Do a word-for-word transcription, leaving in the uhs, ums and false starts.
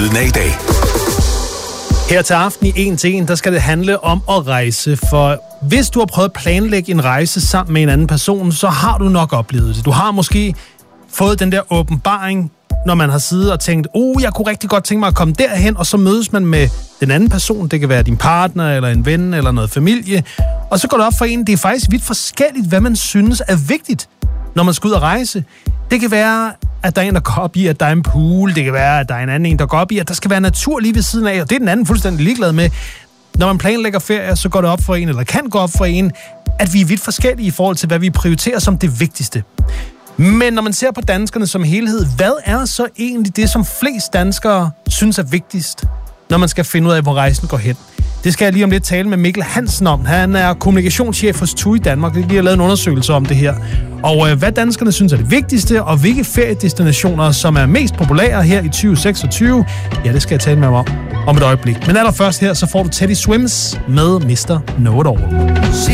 Lyden af i dag. Her til aften i en til en, der skal det handle om at rejse. For hvis du har prøvet at planlægge en rejse sammen med en anden person, så har du nok oplevet det. Du har måske fået den der åbenbaring, når man har siddet og tænkt, oh, jeg kunne rigtig godt tænke mig at komme derhen, og så mødes man med den anden person. Det kan være din partner, eller en ven, eller noget familie. Og så går det op for en, det er faktisk vidt forskelligt, hvad man synes er vigtigt, når man skal ud og rejse. Det kan være, at der er en, der går op i, at der er en pool. Det kan være, at der er en anden en, der går op i, at der skal være natur lige ved siden af. Og det er den anden fuldstændig ligeglad med. Når man planlægger ferie, så går det op for en, eller kan gå op for en, at vi er vidt forskellige i forhold til, hvad vi prioriterer som det vigtigste. Men når man ser på danskerne som helhed, hvad er så egentlig det, som flest danskere synes er vigtigst, når man skal finde ud af, hvor rejsen går hen? Det skal jeg lige om lidt tale med Mikkel Hansen om. Han er kommunikationschef hos T U I Danmark. Vi har lavet en undersøgelse om det her. Og øh, hvad danskerne synes er det vigtigste, og hvilke feriedestinationer, som er mest populære her i tyve seksogtyve, ja, det skal jeg tale med ham om om et øjeblik. Men allerførst her, så får du Teddy Swims med mister Know It All.